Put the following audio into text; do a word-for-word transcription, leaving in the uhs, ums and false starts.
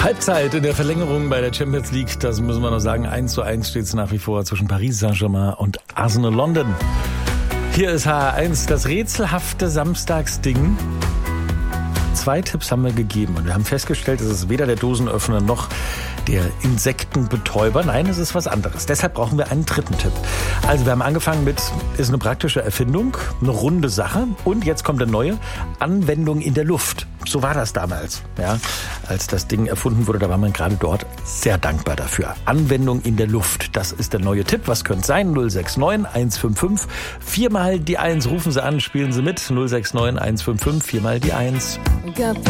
Halbzeit in der Verlängerung bei der Champions League, das müssen wir noch sagen, eins zu eins steht es nach wie vor zwischen Paris Saint-Germain und Arsenal London. Hier ist H R eins, das rätselhafte Samstagsding. Zwei Tipps haben wir gegeben und wir haben festgestellt, es ist weder der Dosenöffner noch der Insektenbetäuber. Nein, es ist was anderes. Deshalb brauchen wir einen dritten Tipp. Also wir haben angefangen mit, ist eine praktische Erfindung, eine runde Sache und jetzt kommt der neue, Anwendung in der Luft. So war das damals, ja, als das Ding erfunden wurde, da war man gerade dort sehr dankbar dafür. Anwendung in der Luft, das ist der neue Tipp. Was könnte es sein? null sechs neun eins fünf fünf, viermal die eins, rufen Sie an, spielen Sie mit. null sechs neun eins fünf fünf, viermal die eins.